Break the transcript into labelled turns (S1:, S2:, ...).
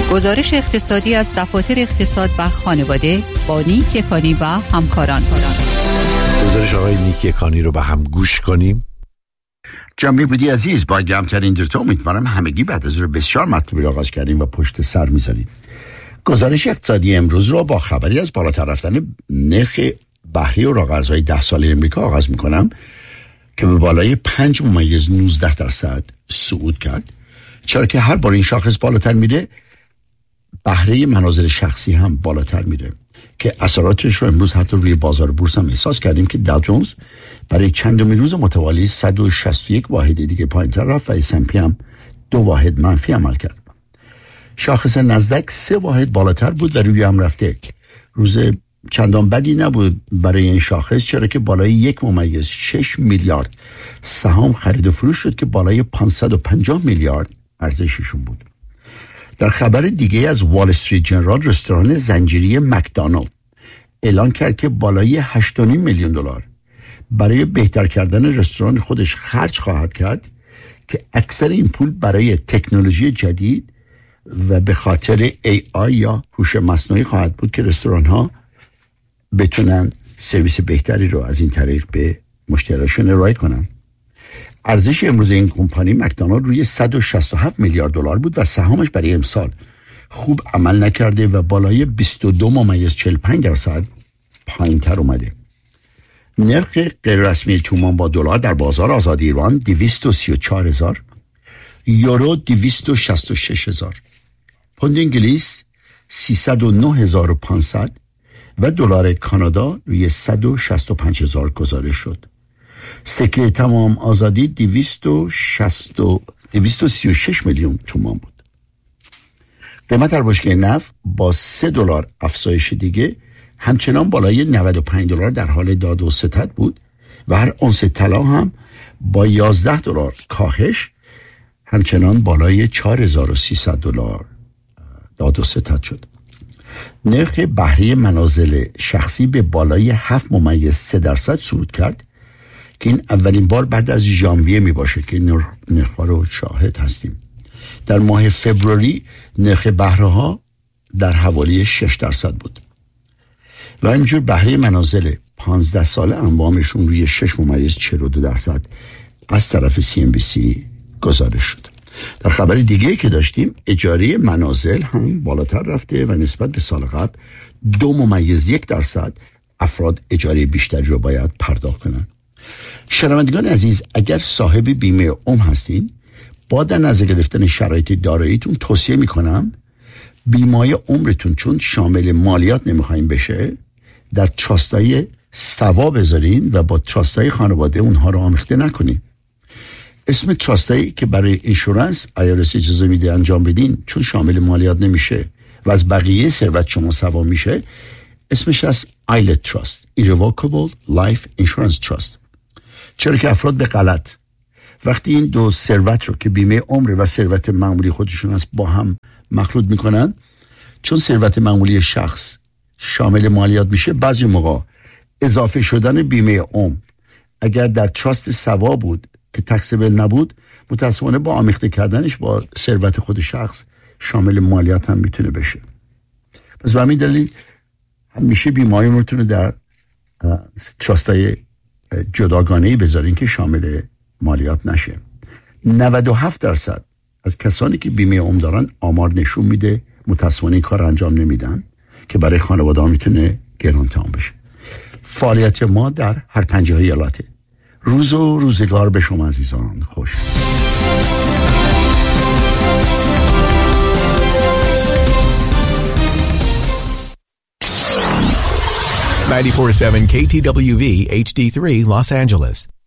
S1: گزارش اقتصادی از دفاتر اقتصاد و خانواده با نیک یکانی و همکاران.
S2: گزارش آقای نیک یکانی رو با هم گوش کنیم.
S3: جمعی بودی عزیز، با گمترین درتا امیدوارم همگی بعد از رو بسیار مطلوبی رو آغاز کردیم و پشت سر میذارید. گزارش اقتصادی امروز رو با خبری از بالاتر رفتن نرخ بهره اوراق ارزهای 10 ساله امریکا آغاز میکنم که به بالای 5.19% صعود کرد. چرا که هر بار این شاخص بالاتر میره بهره منازل شخصی هم بالاتر میره که اثراتش رو امروز حتی روی بازار بورس هم احساس کردیم که داو جونز برای چندمین روز متوالی 161 واحد دیگه پایینتر رفت و اس&پی هم 2 واحد منفی عمل کرد. شاخص نزدک 3 واحد بالاتر بود و روی هم رفته. روز چندان بدی نبود برای این شاخص، چرا که بالای 1.6 میلیارد سهام خرید و فروش شد که بالای 550 میلیارد ارزششون بود. در خبر دیگه از وال استریت جنرال، رستوران زنجیره مکدونالد اعلان کرد که بالای 8.5 میلیون دلار برای بهتر کردن رستوران خودش خرج خواهد کرد که اکثر این پول برای تکنولوژی جدید و به خاطر AI یا هوش مصنوعی خواهد بود که رستوران ها بتونن سرویس بهتری رو از این طریق به مشتریاشون ارائه کنن. ارزش امروز این کمپانی مکدونالد روی 167 میلیارد دلار بود و سهامش برای امسال خوب عمل نکرده و بالای 22.45% پایین‌تر اومده. نرخ غیر رسمی تومان با دلار در بازار آزاد ایران 234,000، یورو 266,000، پوند انگلیس 309,500 و دلار کانادا روی 165,000 گزارش شد. سکه تمام آزادی 236 میلیون تومان بود. قیمت هر بشکه نفت با $3 افزایش دیگه همچنان بالای $95 در حال داد و ستد بود و هر اونس طلا هم با $11 کاهش همچنان بالای $4,300 داد و ستد شد. نرخ بهره منازل شخصی به بالای 7.3% صعود کرد که این اولین بار بعد از ژانویه می باشه که نرخ‌ها رو شاهد هستیم. در ماه فوریه نرخ بهره ها در حوالی 6% بود و همینجور بهره منازل 15 ساله انبامشون روی 6.42% از طرف CNBC گزارش شد. در خبر دیگه که داشتیم، اجاره منازل هم بالاتر رفته و نسبت به سال قبل 2.1% افراد اجاره بیشتری رو باید پرداخت کنن. شنوندگان عزیز، اگر صاحب بیمه عمر هستین، با در نظر گرفتن شرایط داراییتون توصیه میکنم بیمه عمرتون چون شامل مالیات نمیخواین بشه، در تراستای سوا بذارین و با تراستای خانواده اونها رو آمیخته نکنین. اسم تراستایی که برای اینشورنس IRS اجازه میده انجام بدین چون شامل مالیات نمیشه و از بقیه ثروت شما سوا میشه، اسمش از ایلت تراست، Irrevocable Life Insurance Trust. چرا که افراد به غلط وقتی این دو ثروت رو که بیمه عمر و ثروت معمولی خودشون است با هم مخلوط میکنن، چون ثروت معمولی شخص شامل مالیات میشه، بعضی موقع اضافه شدن بیمه عمر اگر در تراست سوا بود که تکسبل نبود، متاسفانه با آمیخته کردنش با ثروت خود شخص شامل مالیات هم میتونه بشه. پس به همین دلیل همیشه بیمه عمرتون در تراستای جداگانه‌ای بذارین که شامل مالیات نشه. 97% از کسانی که بیمه عمر دارن آمار نشون میده متاسفانه این کار انجام نمیدن که برای خانواده ها میتونه گران تمام بشه. فعالیت ما در هر 5 ایالته. روز و روزگار به شما عزیزان خوش.
S4: 94.7 KTWV HD3 Los Angeles.